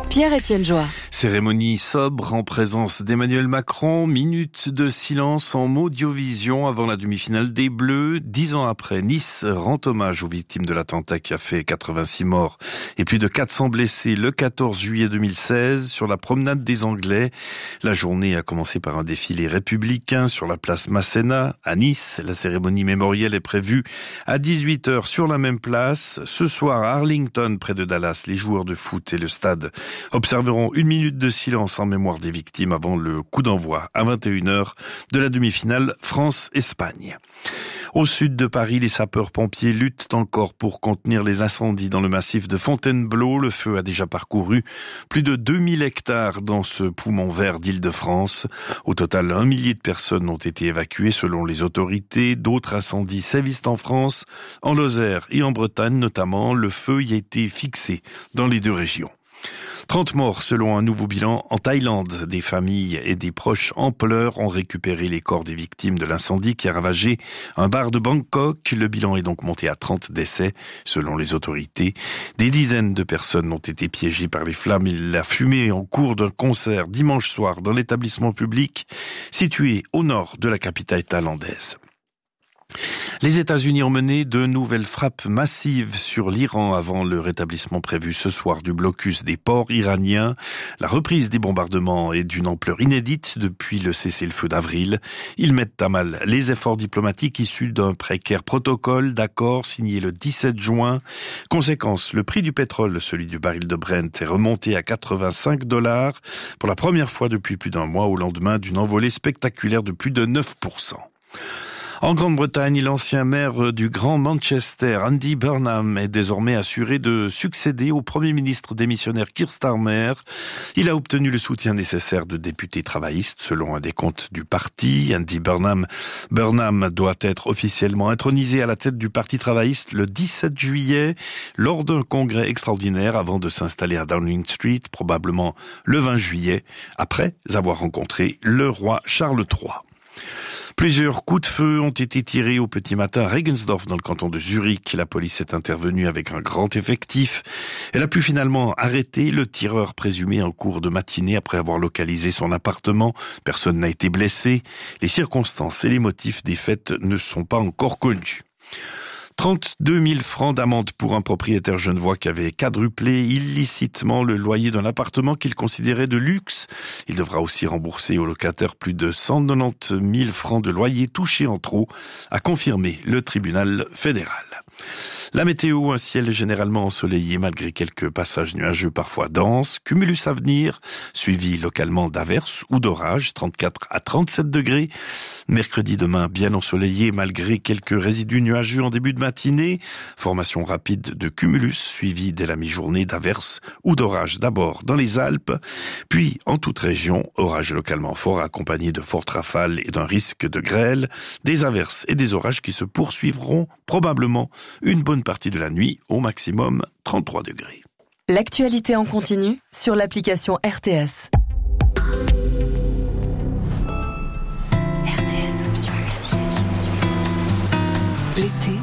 Pierre-Étienne Joie. Cérémonie sobre en présence d'Emmanuel Macron, minute de silence en Audiovision avant la demi-finale des Bleus. 10 ans après, Nice rend hommage aux victimes de l'attentat qui a fait 86 morts et plus de 400 blessés le 14 juillet 2016 sur la promenade des Anglais. La journée a commencé par un défilé républicain sur la place Masséna à Nice. La cérémonie mémorielle est prévue à 18h sur la même place. Ce soir à Arlington, près de Dallas, les joueurs de foot et le stade observeront une minute de silence en mémoire des victimes avant le coup d'envoi à 21h de la demi-finale France-Espagne. Au sud de Paris, les sapeurs-pompiers luttent encore pour contenir les incendies dans le massif de Fontainebleau. Le feu a déjà parcouru plus de 2000 hectares dans ce poumon vert d'Île-de-France. Au total, 1 millier de personnes ont été évacuées selon les autorités. D'autres incendies sévissent en France, en Lozère et en Bretagne notamment. Le feu y a été fixé dans les deux régions. 30 morts selon un nouveau bilan en Thaïlande. Des familles et des proches en pleurs ont récupéré les corps des victimes de l'incendie qui a ravagé un bar de Bangkok. Le bilan est donc monté à 30 décès selon les autorités. Des dizaines de personnes ont été piégées par les flammes et la fumée en cours d'un concert dimanche soir dans l'établissement public situé au nord de la capitale thaïlandaise. Les États-Unis ont mené de nouvelles frappes massives sur l'Iran avant le rétablissement prévu ce soir du blocus des ports iraniens. La reprise des bombardements est d'une ampleur inédite depuis le cessez-le-feu d'avril. Ils mettent à mal les efforts diplomatiques issus d'un précaire protocole d'accord signé le 17 juin. Conséquence, le prix du pétrole, celui du baril de Brent, est remonté à $85 pour la première fois depuis plus d'un mois au lendemain d'une envolée spectaculaire de plus de 9%. En Grande-Bretagne, l'ancien maire du Grand Manchester, Andy Burnham, est désormais assuré de succéder au Premier ministre démissionnaire Keir Starmer. Il a obtenu le soutien nécessaire de députés travaillistes selon un décompte du parti. Andy Burnham doit être officiellement intronisé à la tête du Parti travailliste le 17 juillet lors d'un congrès extraordinaire avant de s'installer à Downing Street, probablement le 20 juillet, après avoir rencontré le roi Charles III. Plusieurs coups de feu ont été tirés au petit matin à Regensdorf dans le canton de Zurich. La police est intervenue avec un grand effectif. Elle a pu finalement arrêter le tireur présumé en cours de matinée après avoir localisé son appartement. Personne n'a été blessé. Les circonstances et les motifs des faits ne sont pas encore connus. 32 000 francs d'amende pour un propriétaire genevois qui avait quadruplé illicitement le loyer d'un appartement qu'il considérait de luxe. Il devra aussi rembourser aux locataires plus de 190 000 francs de loyer touchés en trop, a confirmé le tribunal fédéral. La météo, un ciel généralement ensoleillé malgré quelques passages nuageux parfois denses. Cumulus à venir, suivi localement d'averses ou d'orages, 34 à 37 degrés. Mercredi demain, bien ensoleillé malgré quelques résidus nuageux en début de matinée. Formation rapide de cumulus, suivi dès la mi-journée d'averses ou d'orages d'abord dans les Alpes. Puis, en toute région, orages localement forts accompagnés de fortes rafales et d'un risque de grêle. Des averses et des orages qui se poursuivront probablement une bonne partie de la nuit, au maximum 33 degrés. L'actualité en continu sur l'application RTS. RTS Option Musique. L'été